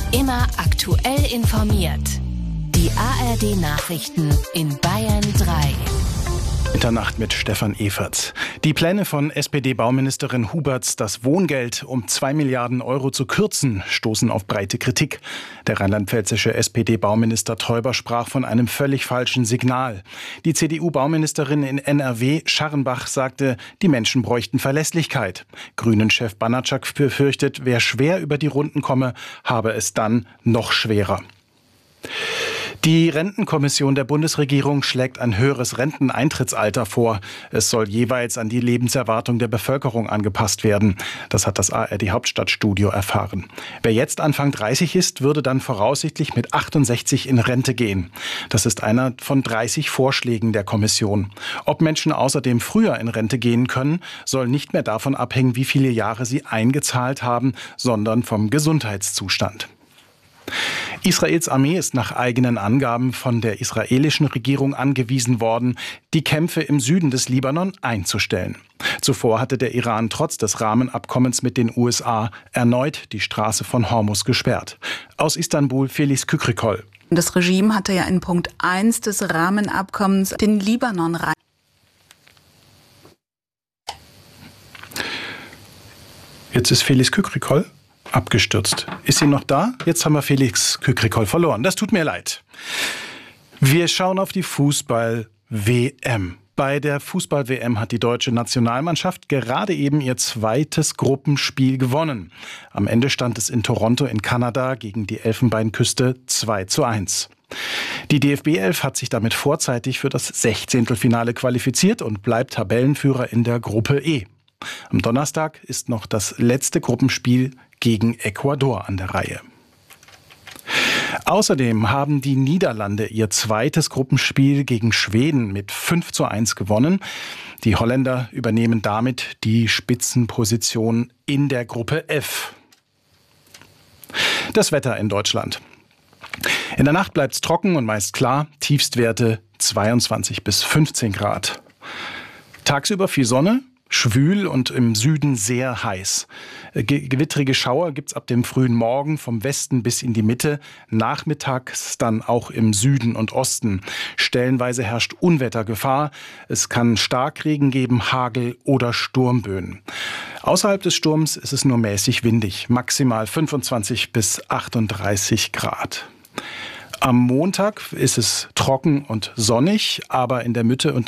Immer aktuell informiert. Die ARD-Nachrichten in Bayern 3. Mitternacht mit Stefan Everts. Die Pläne von SPD-Bauministerin Huberts, das Wohngeld um 2 Milliarden Euro zu kürzen, stoßen auf breite Kritik. Der rheinland-pfälzische SPD-Bauminister Teuber sprach von einem völlig falschen Signal. Die CDU-Bauministerin in NRW, Scharrenbach, sagte, die Menschen bräuchten Verlässlichkeit. Grünen-Chef Banatschak befürchtet, wer schwer über die Runden komme, habe es dann noch schwerer. Die Rentenkommission der Bundesregierung schlägt ein höheres Renteneintrittsalter vor. Es soll jeweils an die Lebenserwartung der Bevölkerung angepasst werden. Das hat das ARD Hauptstadtstudio erfahren. Wer jetzt Anfang 30 ist, würde dann voraussichtlich mit 68 in Rente gehen. Das ist einer von 30 Vorschlägen der Kommission. Ob Menschen außerdem früher in Rente gehen können, soll nicht mehr davon abhängen, wie viele Jahre sie eingezahlt haben, sondern vom Gesundheitszustand. Israels Armee ist nach eigenen Angaben von der israelischen Regierung angewiesen worden, die Kämpfe im Süden des Libanon einzustellen. Zuvor hatte der Iran trotz des Rahmenabkommens mit den USA erneut die Straße von Hormuz gesperrt. Aus Istanbul Felice Kükrikol. Das Regime hatte ja in Punkt 1 des Rahmenabkommens den Libanon rein. Jetzt ist Felice Kükrikol abgestürzt. Ist sie noch da? Jetzt haben wir Felix Kükrikol verloren. Das tut mir leid. Wir schauen auf die Fußball-WM. Bei der Fußball-WM hat die deutsche Nationalmannschaft gerade eben ihr zweites Gruppenspiel gewonnen. Am Ende stand es in Toronto in Kanada gegen die Elfenbeinküste 2:1. Die DFB-11 hat sich damit vorzeitig für das 16. qualifiziert und bleibt Tabellenführer in der Gruppe E. Am Donnerstag ist noch das letzte Gruppenspiel gegen Ecuador an der Reihe. Außerdem haben die Niederlande ihr zweites Gruppenspiel gegen Schweden mit 5:1 gewonnen. Die Holländer übernehmen damit die Spitzenposition in der Gruppe F. Das Wetter in Deutschland. In der Nacht bleibt es trocken und meist klar. Tiefstwerte 22 bis 15 Grad. Tagsüber viel Sonne. Schwül und im Süden sehr heiß. Gewittrige Schauer gibt's ab dem frühen Morgen vom Westen bis in die Mitte. Nachmittags dann auch im Süden und Osten. Stellenweise herrscht Unwettergefahr. Es kann Starkregen geben, Hagel oder Sturmböen. Außerhalb des Sturms ist es nur mäßig windig. Maximal 25 bis 38 Grad. Am Montag ist es trocken und sonnig, aber in der Mitte und